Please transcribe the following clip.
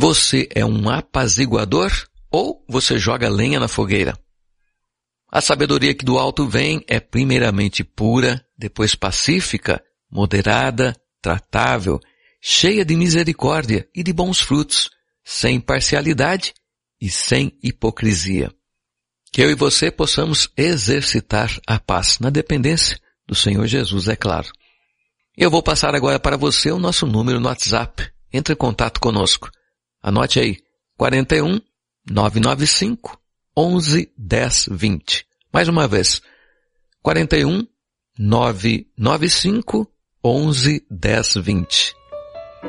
Você é um apaziguador ou você joga lenha na fogueira? A sabedoria que do alto vem é primeiramente pura, depois pacífica, moderada, tratável, cheia de misericórdia e de bons frutos, sem parcialidade e sem hipocrisia. Que eu e você possamos exercitar a paz na dependência do Senhor Jesus, é claro. Eu vou passar agora para você o nosso número no WhatsApp. Entre em contato conosco. Anote aí, 41 995 11 10 20. Mais uma vez, 41 995 11 10 20.